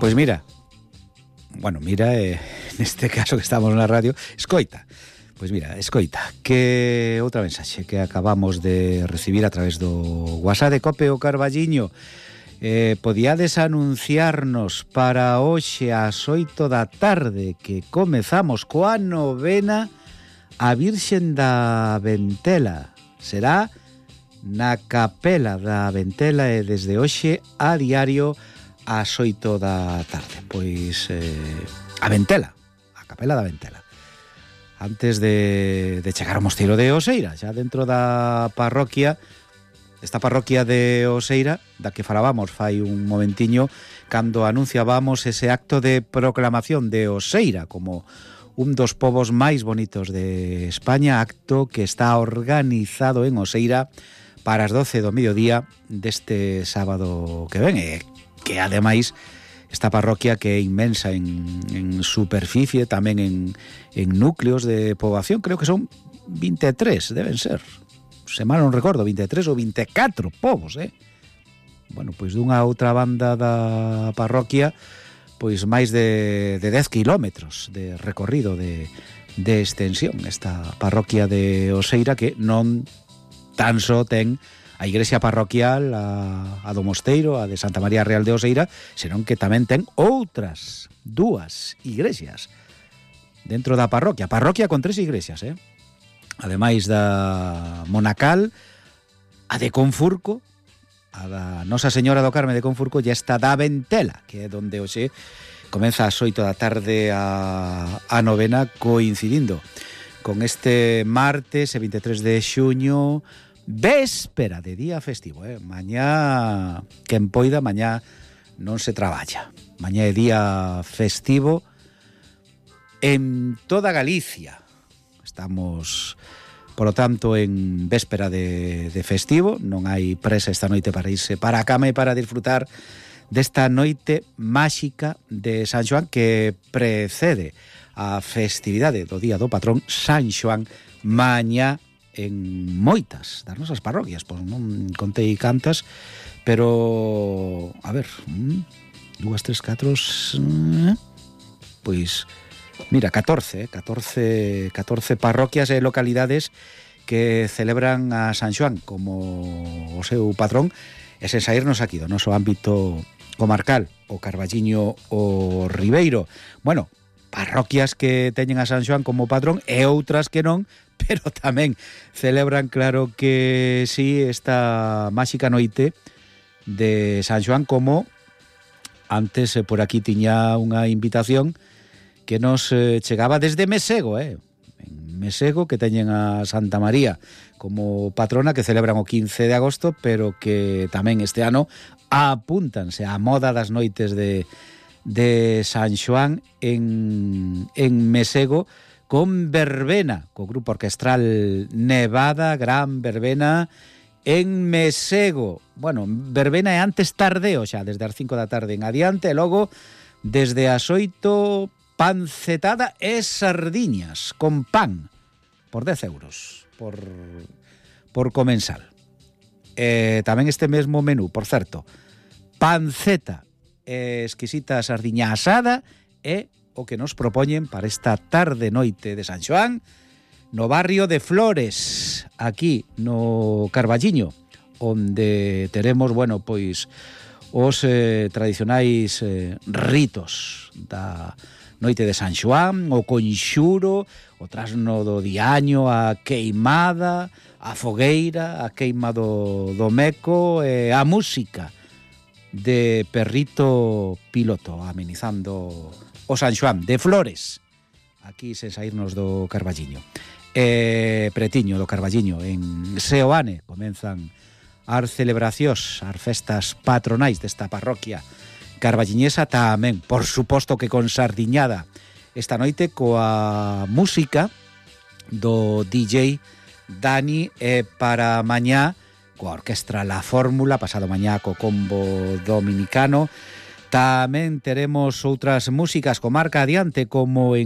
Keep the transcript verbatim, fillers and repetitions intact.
Pois mira, bueno, mira, eh, neste caso que estamos na radio, escoita. Pois mira, escoita, que outra mensaxe que acabamos de recibir a través do WhatsApp de Cope o Carballiño. Eh, podíades anunciarnos para hoxe ás oito da tarde que comezamos coa novena a Virxen da Ventela. Será na capela da Ventela e desde hoxe a diario ás oito da tarde. Pois eh, a Ventela, a capela da Ventela. Antes de, de chegar ao mosteiro de Oseira, xa dentro da parroquia, esta parroquia de Oseira, da que falábamos fai un momentiño, cando anunciábamos ese acto de proclamación de Oseira como un dos povos máis bonitos de España, acto que está organizado en Oseira para as doce do mediodía deste sábado que ven, e que ademais esta parroquia que é inmensa en, en superficie, tamén en, en núcleos de poboación, creo que son vinte e tres, deben ser, se mal non recordo, vinte e tres ou vinte e catro povos, eh? Bueno, pois dunha outra banda da parroquia, pois máis de, de dez kilómetros de recorrido de, de extensión, esta parroquia de Oseira, que non tan só ten a igrexa parroquial, a, a do Mosteiro, a de Santa María Real de Oseira, senón que tamén ten outras dúas igrexas dentro da parroquia, parroquia con tres igrexas, eh? Ademais da Monacal, a de Confurco, a da Nosa Señora do Carme de Confurco, e esta da Ventela, que é onde hoxe comeza ás oito da tarde a, a novena, coincidindo con este martes, vinte e tres de xuño, véspera de día festivo, eh? Mañá, quen poida, mañá non se traballa. Mañá é día festivo en toda Galicia. Estamos, por lo tanto, en véspera de, de festivo. Non hai presa esta noite para irse para a cama e para disfrutar desta noite máxica de San Xoán, que precede a festividade do Día do Patrón San Xoán, mañá en moitas das nosas parroquias. Pois non contei cantas, pero a ver, dúas, tres, catro, pois mira, catorce, catorce, catorce parroquias e localidades que celebran a San Xoán como o seu patrón, e sen saírnos aquí do noso ámbito comarcal, o Carballiño o Ribeiro. Bueno, parroquias que teñen a San Xoán como patrón e outras que non, pero tamén celebran, claro que sí, esta máxica noite de San Xoán, como antes eh, por aquí tiña unha invitación que nos eh, chegaba desde Mesego, eh? En Mesego, que teñen a Santa María como patrona, que celebran o quince de agosto, pero que tamén este ano apúntanse á moda das noites de, de San Xoán en, en Mesego, con verbena, co grupo orquestral Nevada, gran verbena en Mesego. Bueno, verbena é antes tardeo xa, desde as cinco da tarde en adiante, e logo desde as oito, pancetada e sardiñas con pan por dez euros por, por comensal. E tamén este mesmo menú, por certo, panceta e exquisita sardiña asada e o que nos propoñen para esta tarde noite de San Xoán no barrio de Flores, aquí no Carballiño, onde teremos, bueno, pois os eh, tradicionais eh, ritos da noite de San Xoán, o conxuro, o trasno do diaño, a queimada, a fogueira, a queima do, do meco, e a música de Perrito Piloto, amenizando o San Xoán de Flores, aquí sen saírnos do Carballiño. E pretiño do Carballiño, en Seoane, comenzan as celebracións, as festas patronais desta parroquia carballiñesa, tamén, por suposto que con sardiñada esta noite, coa música do D J Dani, e para mañá coa orquestra La Fórmula, pasado mañá co combo dominicano. Tamén teremos outras músicas co marca adiante, como en